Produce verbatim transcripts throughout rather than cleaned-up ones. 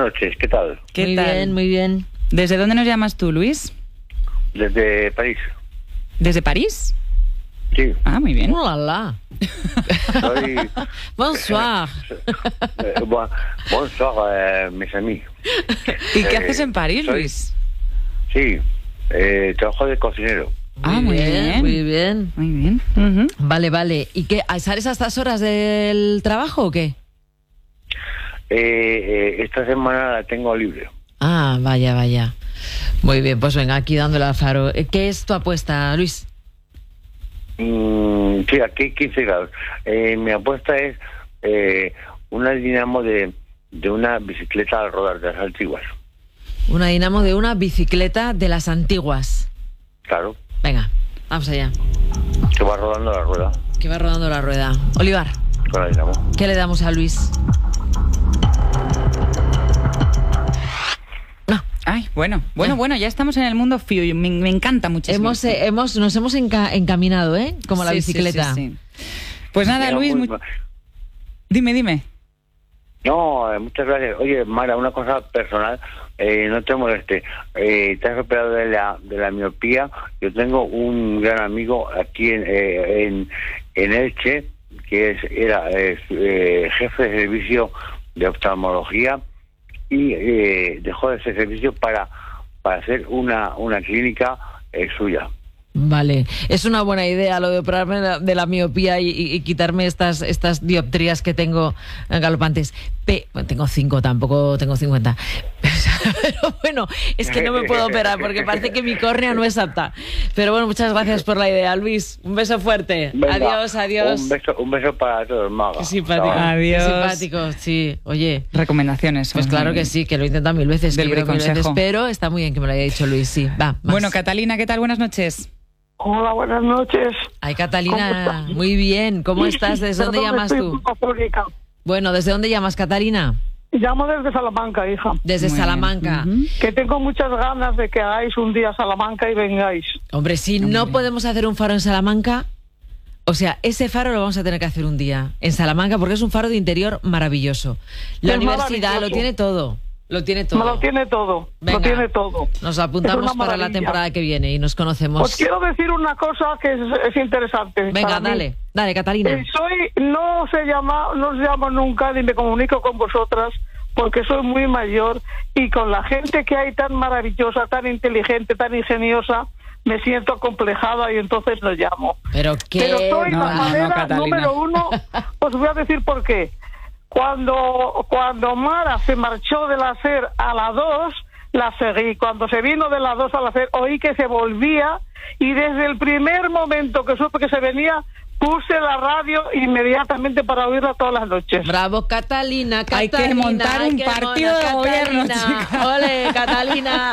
noches, ¿qué tal? ¿Qué muy tal? bien, muy bien. ¿Desde dónde nos llamas tú, Luis? Desde París. ¿Desde París? Sí. Ah, muy bien. Hola. Soy... Bonsoir. eh, bon- bonsoir, eh, mes amis. ¿Y qué Eh, haces en París, soy- Luis? Sí, eh, trabajo de cocinero. Ah, muy bien. Muy bien. Muy bien. Ujú. Vale, vale. ¿Y qué? ¿Sales a estas horas del trabajo o qué? Eh, eh, esta semana la tengo libre. Ah, vaya, vaya. Muy bien, pues venga, aquí dándole al faro. ¿Qué es tu apuesta, Luis? Mm, sí, aquí quince grados. Eh, mi apuesta es eh, una dinamo de, de una bicicleta al rodar de las antiguas. Una dinamo de una bicicleta de las antiguas. Claro, Venga, vamos allá. que va rodando la rueda Que va rodando la rueda. Olivar, con la dinamo. ¿qué le damos a Luis? No. Ay, bueno, bueno, Ya. bueno, ya estamos en el mundo Fiu. Me, me encanta muchísimo. Hemos, eh, hemos, nos hemos enca- encaminado, ¿eh? Como la Sí, sí, bicicleta. sí, sí. Pues nada, Mira, Luis, muy- mu- dime, dime. No, eh, muchas gracias. Oye, Mara, una cosa personal, eh, no te moleste. Eh, te has operado de la, de la miopía. Yo tengo un gran amigo aquí en, eh, en, en Elche, que es era es, eh, jefe de servicio de oftalmología y eh, dejó ese servicio para, para hacer una, una clínica eh, suya. Vale, es una buena idea lo de operarme de la, de la miopía y, y- y quitarme estas, estas dioptrías que tengo galopantes. Pe- bueno, tengo cinco, tampoco tengo cincuenta. Pero bueno, es que no me puedo operar porque parece que mi córnea no es apta. Pero bueno, muchas gracias por la idea, Luis. Un beso fuerte. Venga, Adiós, adiós. Un beso, un beso para todos, Maga. Qué simpático. Chao. Adiós. Qué simpático, sí. Oye, Recomendaciones. pues son claro muy- que sí, que lo he intentado mil veces. Del que he ido mil briconsejo. veces, pero está muy bien que me lo haya dicho Luis, sí. Va, más. Bueno, Catalina, ¿qué tal? Buenas noches. Hola, buenas noches. Ay, ¿Cómo Catalina, estás? muy bien. ¿Cómo estás? ¿Desde dónde Perdón, llamas estoy tú? un poco afónica. Bueno, ¿desde dónde llamas, Catalina? Llamo desde Salamanca, hija. Desde Muy Salamanca. bien. Ujú. Que tengo muchas ganas de que hagáis un día a Salamanca y vengáis. Hombre, si no podemos hacer un faro en Salamanca, o sea, ese faro lo vamos a tener que hacer un día en Salamanca porque es un faro de interior maravilloso. La Es universidad maravilloso. lo tiene todo. Lo tiene todo. Me lo tiene todo, Venga. lo tiene todo. Nos apuntamos Es una para la maravilla. temporada que viene y nos conocemos. Os quiero decir una cosa que es, es interesante. Venga, para mí. dale, dale, Catalina. Eh, soy, no se llama, no os llamo nunca ni me comunico con vosotras porque soy muy mayor y con la gente que hay tan maravillosa, tan inteligente, tan ingeniosa, me siento acomplejada y entonces lo llamo. Pero qué. Pero soy No, la no, no, manera Catalina. número uno. Os voy a decir por qué. Cuando, cuando Mara se marchó de la SER a la dos, la seguí. Cuando se vino de la dos a la SER, oí que se volvía y desde el primer momento que supe que se venía, puse la radio inmediatamente para oírla todas las noches. Bravo, Catalina, Catalina. Hay que montar ay, un qué partido mona, de gobierno, Catalina. chica. Ole, Catalina.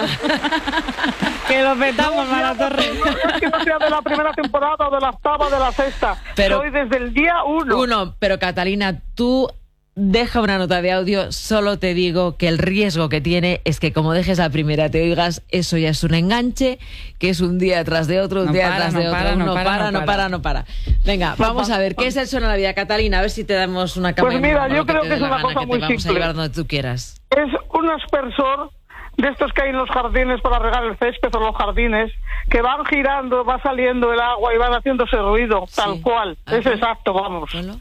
Que lo petamos, Mara Torres. No es que no sea de la primera temporada o de la octava o de la sexta. Pero- Soy desde el día uno. Uno, pero Catalina, tú deja una nota de audio, solo te digo que el riesgo que tiene es que como dejes la primera te oigas, eso ya es un enganche, que es un día tras de otro, un No día para, tras no de otro, para, no no para, para, no no para, no para. Venga, vamos a ver, ¿qué es el Suena la Vida, Catalina? A ver si te damos una cama Pues en mira, mano, yo lo que creo te que dé es la una gana, cosa que muy te vamos a simple. llevar donde tú quieras. Es un aspersor de estos que hay en los jardines para regar el césped o los jardines, que van girando, va saliendo el agua y van haciendo ese ruido, Sí. tal cual. Ajá. Es exacto, vamos. ¿Solo?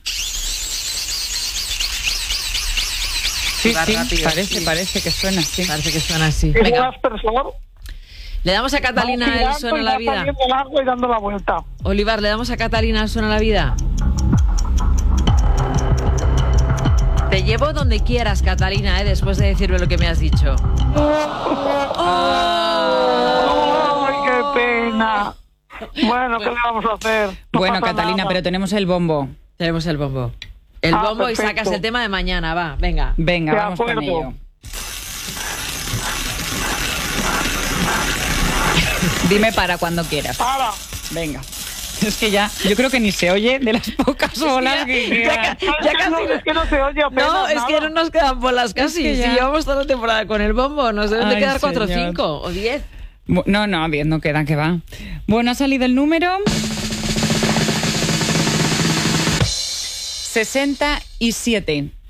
Sí, Va sí, rápido, parece, sí. parece que suena así. Parece que suena así. Es un Venga, aspersor. le damos a Catalina va el girando Suena y la va Vida. saliendo el agua y dando la vuelta. Olivar, le damos a Catalina el Suena la Vida. Te llevo donde quieras, Catalina, ¿eh? Después de decirme lo que me has dicho. ¡Ay, qué pena! Bueno, ¿qué le vamos a hacer? No Bueno, pasa Catalina, nada. pero tenemos el bombo. Tenemos el bombo. El Ah, bombo y perfecto. sacas el tema de mañana, va, venga. Venga, De vamos con acuerdo. ello. Dime para cuando quieras. Para. Venga. Es que ya, yo creo que ni se oye de las pocas olas que quedan. Ya Es que no- casi- es que no se oye apenas No, es que nada. no nos quedan bolas casi. que ya- Si llevamos toda la temporada con el bombo, nos deben de Ay, quedar cuatro o señor. cinco o diez. Bu- No, no, bien, no queda, que va. Bueno, ha salido el número sesenta y siete.